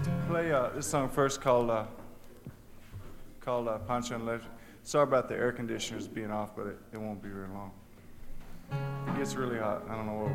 Play this song first called Pancho and Electric. Sorry about the air conditioners being off, but it won't be very long. It gets really hot. I don't know what